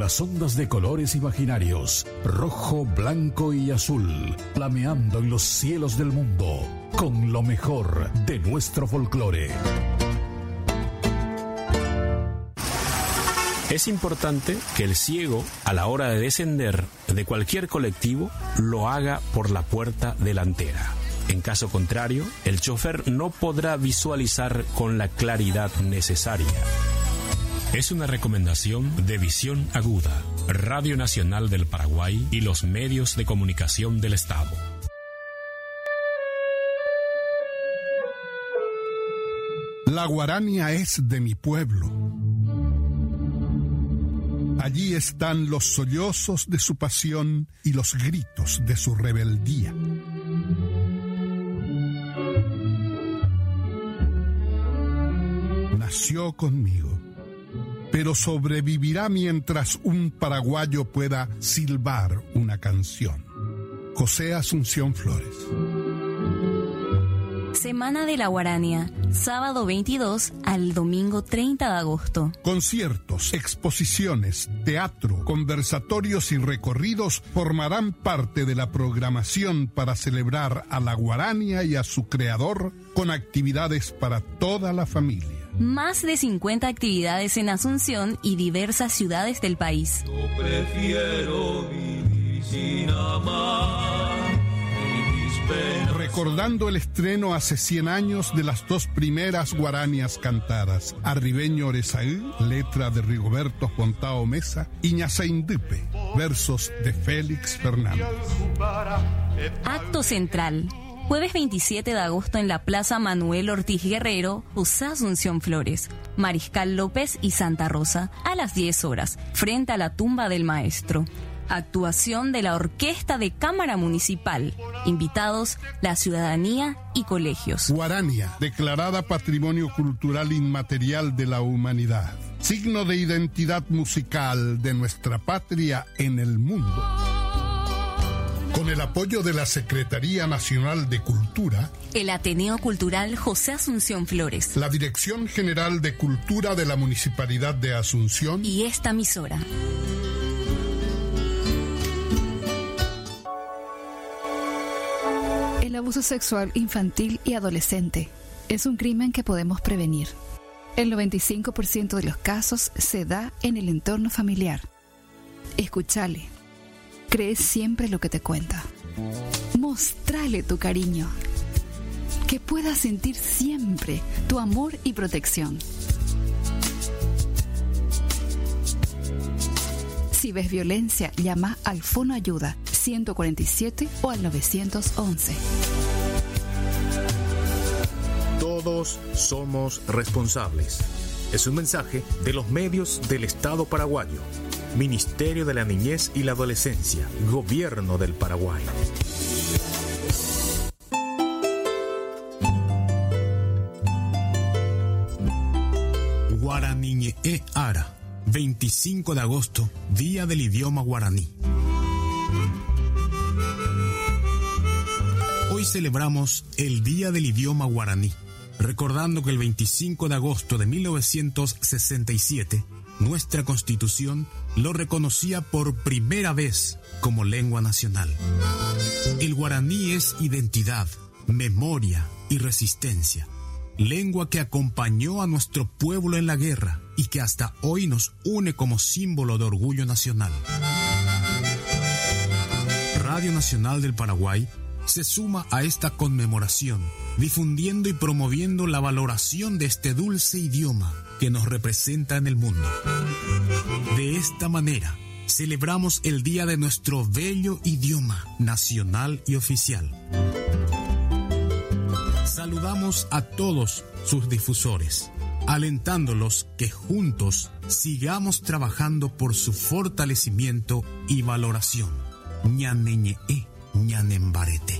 las ondas de colores imaginarios, rojo, blanco y azul, flameando en los cielos del mundo, con lo mejor de nuestro folclore. Es importante que el ciego, a la hora de descender de cualquier colectivo, lo haga por la puerta delantera. En caso contrario, el chofer no podrá visualizar con la claridad necesaria. Es una recomendación de Visión Aguda, Radio Nacional del Paraguay y los medios de comunicación del Estado. La guarania es de mi pueblo. Allí están los sollozos de su pasión y los gritos de su rebeldía. Nació conmigo, pero sobrevivirá mientras un paraguayo pueda silbar una canción. José Asunción Flores. Semana de la Guarania, sábado 22 al domingo 30 de agosto. Conciertos, exposiciones, teatro, conversatorios y recorridos formarán parte de la programación para celebrar a la Guarania y a su creador con actividades para toda la familia. Más de 50 actividades en Asunción y diversas ciudades del país. Yo prefiero vivir sin amar. Recordando el estreno hace 100 años de las dos primeras guaranias cantadas, Arribeño Oresaí, letra de Rigoberto Fontao Mesa, y Ñasaindipe, versos de Félix Fernández. Acto central. Jueves 27 de agosto en la Plaza Manuel Ortiz Guerrero, José Asunción Flores, Mariscal López y Santa Rosa, a las 10 horas, frente a la tumba del maestro. Actuación de la Orquesta de Cámara Municipal. Invitados, la ciudadanía y colegios. Guarania, declarada Patrimonio Cultural Inmaterial de la Humanidad. Signo de identidad musical de nuestra patria en el mundo. Con el apoyo de la Secretaría Nacional de Cultura, el Ateneo Cultural José Asunción Flores, la Dirección General de Cultura de la Municipalidad de Asunción y esta emisora. El abuso sexual infantil y adolescente es un crimen que podemos prevenir. El 95% de los casos se da en el entorno familiar. Escúchale. Cree siempre lo que te cuenta. Mostrale tu cariño. Que pueda sentir siempre tu amor y protección. Si ves violencia, llama al Fono Ayuda 147 o al 911. Todos somos responsables. Es un mensaje de los medios del Estado paraguayo. Ministerio de la Niñez y la Adolescencia, Gobierno del Paraguay. Guaraniñe Ara, 25 de agosto, Día del Idioma Guaraní. Hoy celebramos el Día del Idioma Guaraní, recordando que el 25 de agosto de 1967, nuestra Constitución lo reconocía por primera vez como lengua nacional. El guaraní es identidad, memoria y resistencia, lengua que acompañó a nuestro pueblo en la guerra y que hasta hoy nos une como símbolo de orgullo nacional. Radio Nacional del Paraguay se suma a esta conmemoración, difundiendo y promoviendo la valoración de este dulce idioma que nos representa en el mundo. De esta manera, celebramos el día de nuestro bello idioma nacional y oficial. Saludamos a todos sus difusores, alentándolos que juntos sigamos trabajando por su fortalecimiento y valoración. Ñaneñe, ñanembarete.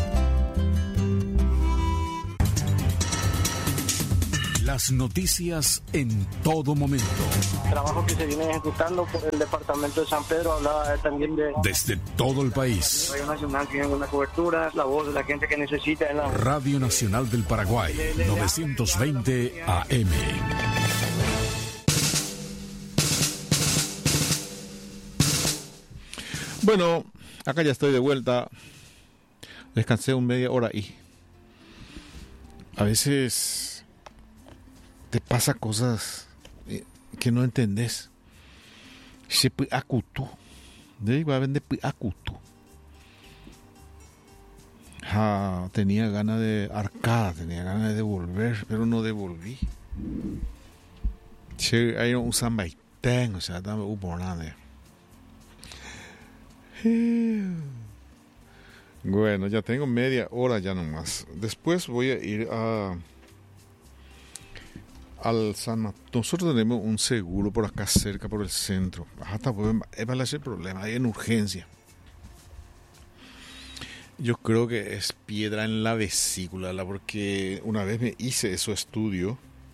Las noticias en todo momento. El trabajo que se viene ejecutando por el departamento de San Pedro hablaba también de... Desde todo el país. Radio Nacional tiene una cobertura, la voz de la gente que necesita. En la... Radio Nacional del Paraguay, 920 AM. Bueno, acá ya estoy de vuelta. Descansé un media hora y a veces te pasa cosas que no entendés. Se puede acutu. De va a vender acutu. Tenía ganas de arcada, tenía ganas de devolver, pero no devolví. Che, hay un sambaitén, o sea, dame un bonade. Bueno, ya tengo media hora ya nomás. Después voy a ir al San. Nosotros tenemos un seguro por acá cerca, por el centro. Hasta va a ser problema, hay en urgencia. Yo creo que es piedra en la vesícula, porque una vez me hice ese estudio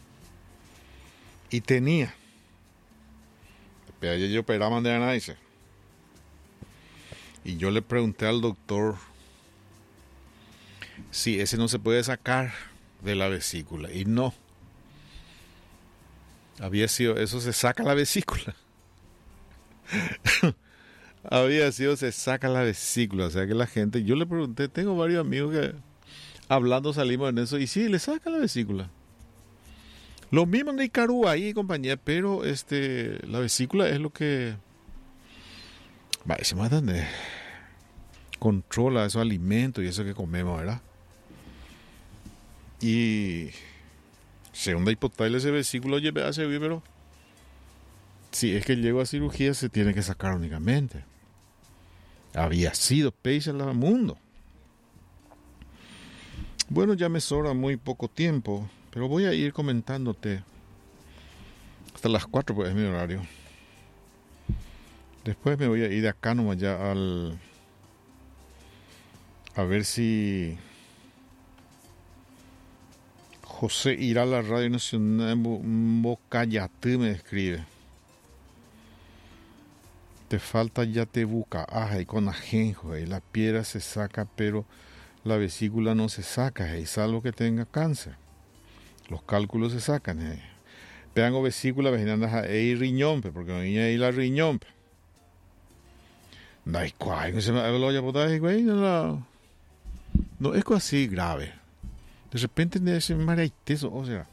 y tenía. Pero yo operaban de análisis. Y yo le pregunté al doctor si ese no se puede sacar de la vesícula. Y no. Había sido, eso se saca la vesícula. Había sido, se saca la vesícula. O sea que la gente, yo le pregunté, tengo varios amigos que hablando salimos en eso. Y sí, le saca la vesícula. Lo mismo de Icarú ahí y compañía, pero la vesícula es lo que se me entiende, controla esos alimentos y eso que comemos, ¿verdad? Y segunda hipótesis de vesícula lleve a servir, pero si es que llego a cirugía se tiene que sacar únicamente. Había sido peixe al mundo. Bueno, ya me sobra muy poco tiempo, pero voy a ir comentándote hasta las 4, pues es mi horario. Después me voy a ir de acá nomás ya a ver si José irá a la Radio Nacional Mocayatí, me escribe. Te falta ya te busca, y con ajenjo, la piedra se saca, pero la vesícula no se saca, salvo que tenga cáncer. Los cálculos se sacan. Peango vesícula, vecinandas y riñón, porque no hay ahí la riñón. No es así grave. De repente de ese maraiteso, o sea.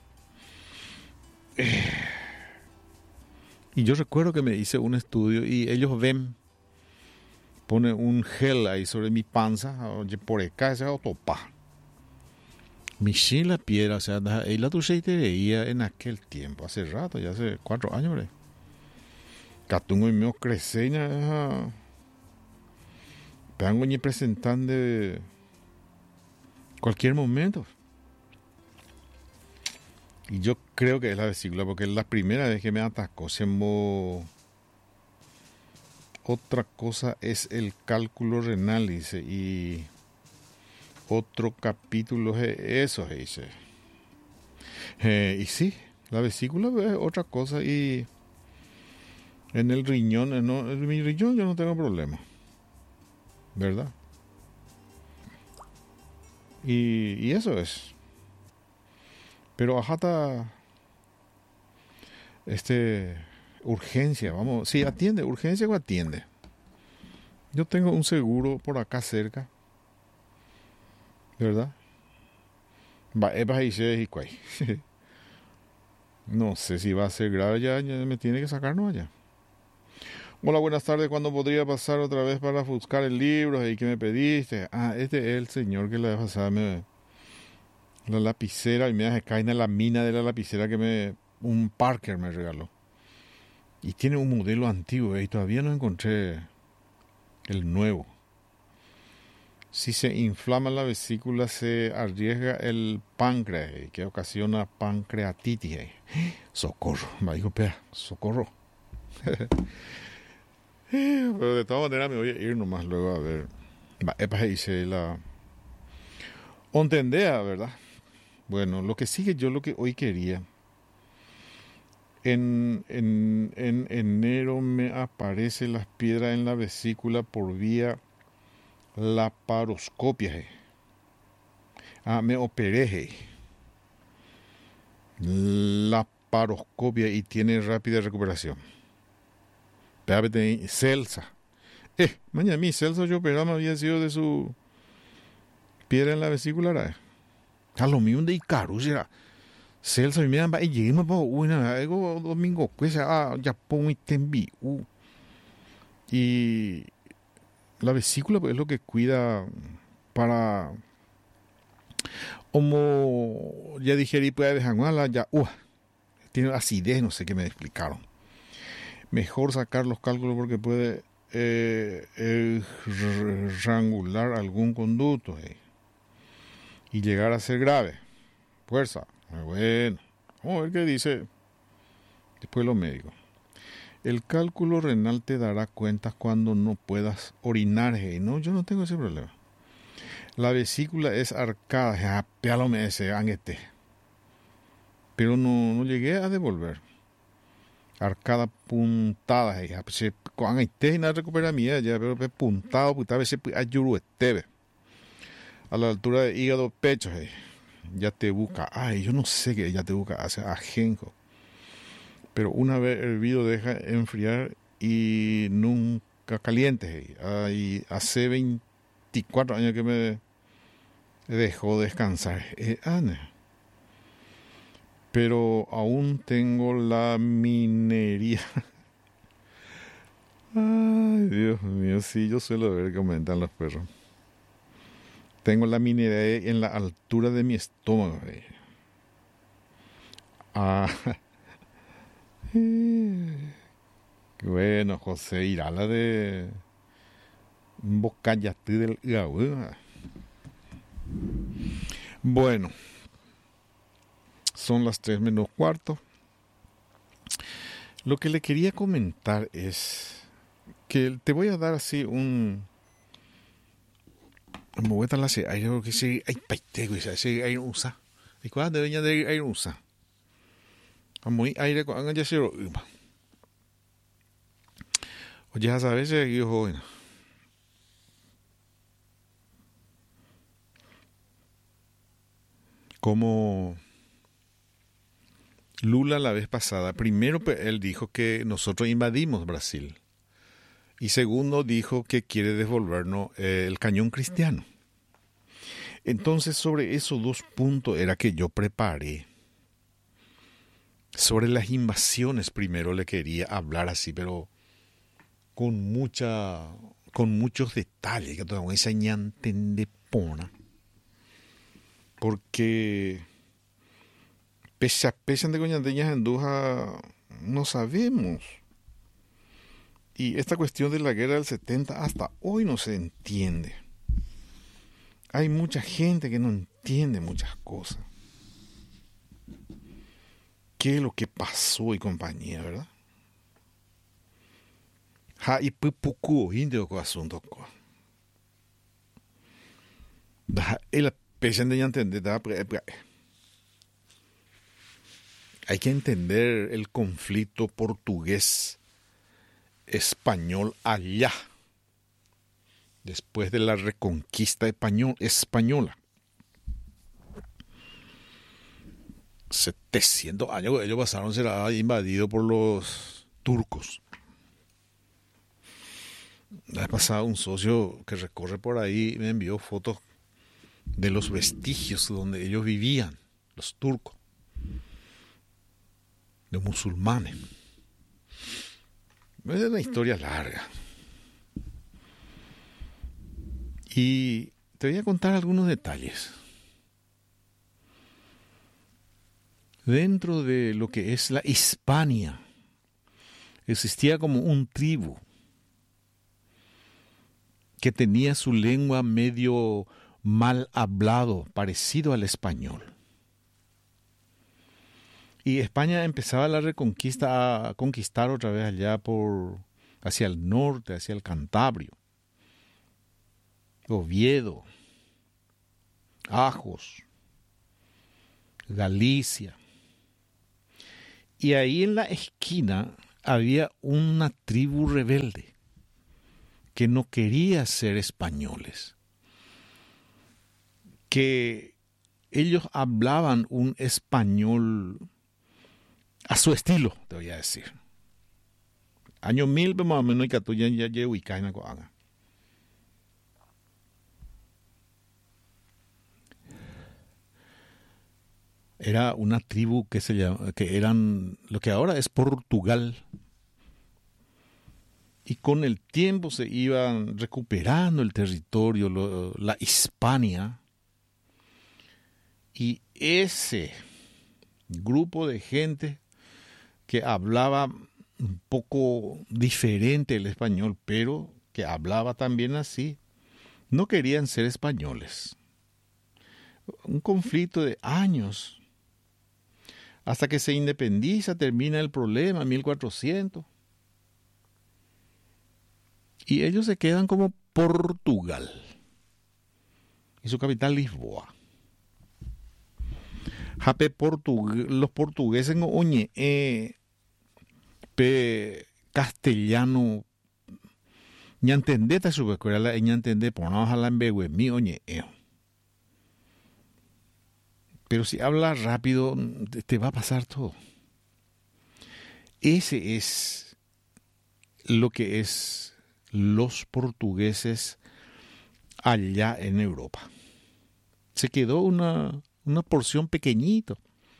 Y yo recuerdo que me hice un estudio y ellos ponen un gel ahí sobre mi panza, oye, por acá ese autopa. Mi la piedra, o sea, ahí la tuya te veía en aquel tiempo, hace rato, ya hace 4 años, ¿verdad? Catungo y mío creceña, tengo ni presentante cualquier momento. Y yo creo que es la vesícula, porque es la primera vez que me atacó. Otra cosa es el cálculo renal, dice, y otro capítulo es eso, dice. Y sí, la vesícula es otra cosa, y en el riñón, en mi riñón yo no tengo problema, ¿verdad? Y eso es. Pero ajata urgencia, vamos, sí, atiende, urgencia o atiende. Yo tengo un seguro por acá cerca, ¿verdad? No sé si va a ser grave, ya me tiene que sacar, no allá. Hola, buenas tardes. ¿Cuándo podría pasar otra vez para buscar el libro y que me pediste? Este es el señor que la vez pasada la lapicera, y me hace caer en la mina de la lapicera que un Parker me regaló. Y tiene un modelo antiguo y todavía no encontré el nuevo. Si se inflama la vesícula se arriesga el páncreas, que ocasiona pancreatitis. Socorro, me dijo, socorro. Pero de todas maneras me voy a ir nomás luego a ver. Hice la Ontendea, ¿verdad? Bueno, lo que sigue yo, lo que hoy quería. En enero me aparecen las piedras en la vesícula por vía laparoscopia. Me operé. Laparoscopia y tiene rápida recuperación. Celsa. Mañana mi Celso yo operado había sido de su piedra en la vesícula, ¿verdad? A lo mío de Icarus era Celso y me dan, y llegué más para una, algo domingo, pues, ya pongo y te envío. Y la vesícula pues, es lo que cuida para, como ya dijeron, puede dejar ya, tiene acidez, no sé qué me explicaron. Mejor sacar los cálculos porque puede rangular algún conducto y llegar a ser grave. Fuerza. Bueno, vamos a ver qué dice después los médicos. El cálculo renal te dará cuentas cuando no puedas orinar. No, yo no tengo ese problema. La vesícula es arcada. Péalome ese anguete. Pero no llegué a devolver. Arcada puntada. Con este no recupera mía ya, pero puntado, puta veces ayuru esteve. A la altura de hígado, pecho. Ya te busca. Yo no sé qué ya te busca. Hace ajenjo. Pero una vez hervido deja enfriar y nunca caliente. Y hace 24 años que me dejó descansar. Pero aún tengo la minería. Ay, Dios mío, sí, yo suelo ver que comentan los perros. Tengo la minería en la altura de mi estómago. Bueno, José Irala de Bocayatí del Gaú. Bueno, son las 3:45. Lo que le quería comentar es que te voy a dar así un... Me voy a dar la aire que se... Ay, paitego, ese aire usa. ¿Y cuándo venía de aire usa? Muy aire con anga ya oye, a sabes que yo joven. Como Lula la vez pasada, primero él dijo que nosotros invadimos Brasil y segundo dijo que quiere devolvernos el cañón cristiano. Entonces sobre esos dos puntos era que yo preparé. Sobre las invasiones primero le quería hablar así, pero con muchos detalles que todavía se añanten de pona. Porque pese a de coñanteñas en Duja no sabemos. Y esta cuestión de la guerra del 70 hasta hoy no se entiende. Hay mucha gente que no entiende muchas cosas. ¿Qué es lo que pasó y compañía, verdad? Y pupuku indio con asunto. El pese de entender. Hay que entender el conflicto portugués español allá, después de la reconquista española. 700 años ellos pasaron a ser invadidos por los turcos. La vez pasada un socio que recorre por ahí me envió fotos de los vestigios donde ellos vivían, los turcos, los musulmanes. Es una historia larga. Y te voy a contar algunos detalles. Dentro de lo que es la Hispania, existía como un tribu que tenía su lengua medio mal hablado, parecido al español. Y España empezaba la reconquista a conquistar otra vez allá hacia el norte, hacia el Cantabrio, Oviedo, Ajos, Galicia. Y ahí en la esquina había una tribu rebelde que no quería ser españoles, que ellos hablaban un español a su estilo, te voy a decir. año 1000 más o menos, y que ya llevo y caen a coaga. Era una tribu que eran lo que ahora es Portugal. Y con el tiempo se iban recuperando el territorio, la Hispania. Y ese grupo de gente que hablaba un poco diferente el español, pero que hablaba también así, no querían ser españoles. Un conflicto de años. Hasta que se independiza, termina el problema, 1400. Y ellos se quedan como Portugal. Y su capital, Lisboa. Los portugueses no oye castellano ña entendé ta su escuela ña entendé por no ojalá en begue mi oye pero si hablas rápido te va a pasar todo. Ese es lo que es los portugueses allá en Europa. Se quedó una porción pequeñito.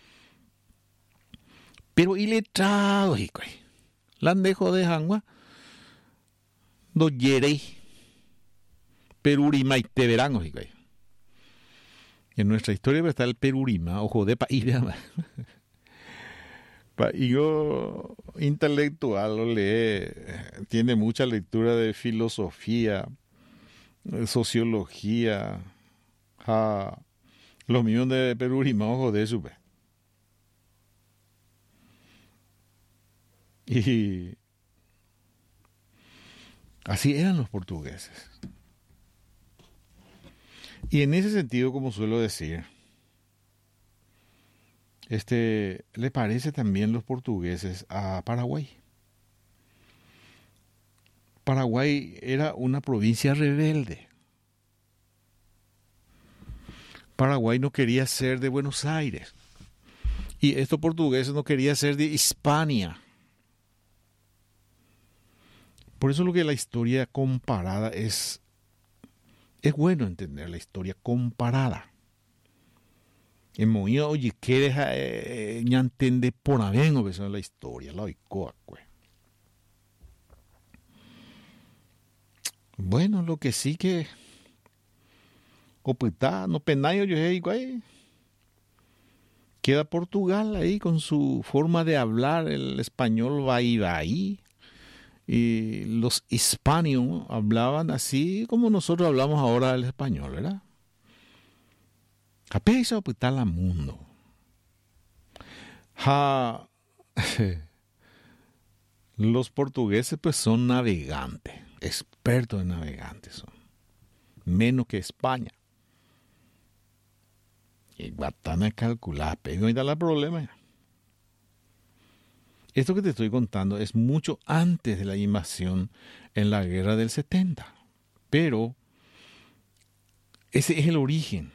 Pero iletrado, hicoy. Landejo de Jangua. Do yerei. Perurima y Teverán, hicoy. En nuestra historia está el Perurima, ojo de país. Yo intelectual lo lee, tiene mucha lectura de filosofía, de sociología, los míos de Perurima, ojo de eso. Y así eran los portugueses. Y en ese sentido, como suelo decir, le parece también los portugueses a Paraguay. Paraguay era una provincia rebelde. Paraguay no quería ser de Buenos Aires. Y estos portugueses no querían ser de Hispania. Por eso lo que la historia comparada es bueno entender la historia comparada. En Moía, oye, ¿qué deja ya entender por haber o la historia? La oicoa, pues. Bueno, lo que sí que opetá, no penayo yo ahí. Queda Portugal ahí con su forma de hablar, el español va ahí. Y los hispanios hablaban así como nosotros hablamos ahora el español, ¿verdad? Capesa opetá la mundo. Los portugueses pues son navegantes, expertos en navegantes son. Menos que España. Y Guatana calcular, pero ahí da el problema. Esto que te estoy contando es mucho antes de la invasión en la guerra del 70. Pero ese es el origen.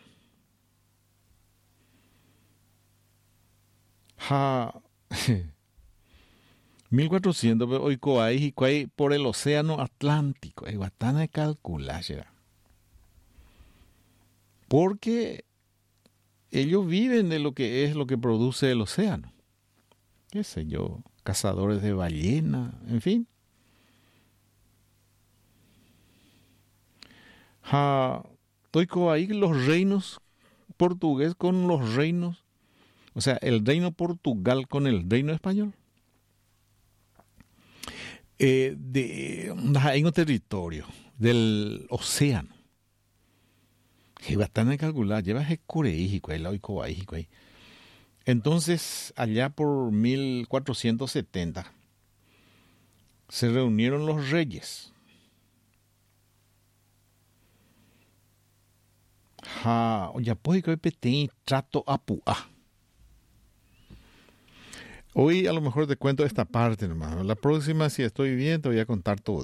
1400 hoy coai por el océano Atlántico. Es bastante calcular. Porque ellos viven de lo que produce el océano. Qué sé yo, cazadores de ballena, en fin. Estoy ahí los reinos portugués con los reinos, o sea, el reino Portugal con el reino español. En un territorio del océano. Que bastante calcular, lleva ese coreíjico, el oicoaíjico ahí. Entonces, allá por 1470, se reunieron los reyes. Oye, pues que hoy trato a puá. Hoy a lo mejor te cuento esta parte, hermano. La próxima, si estoy bien, te voy a contar todo.